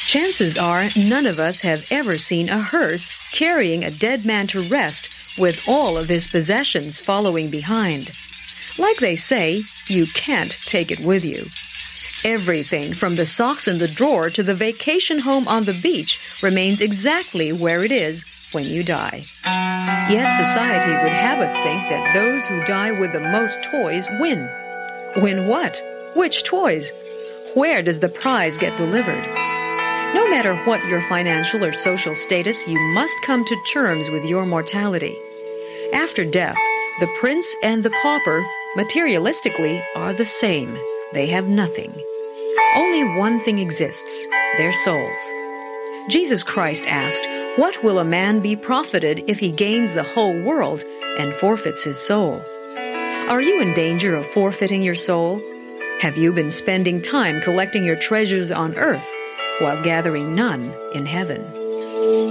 Chances are none of us have ever seen a hearse carrying a dead man to rest with all of his possessions following behind. Like they say, you can't take it with you. Everything from the socks in the drawer to the vacation home on the beach remains exactly where it is when you die. Yet society would have us think that those who die with the most toys win. Win what? Which toys? Where does the prize get delivered? No matter what your financial or social status, you must come to terms with your mortality. After death, the prince and the pauper, materialistically, are the same. They have nothing. Only one thing exists, their souls. Jesus Christ asked, "What will a man be profited if he gains the whole world and forfeits his soul?" Are you in danger of forfeiting your soul? Have you been spending time collecting your treasures on earth while gathering none in heaven?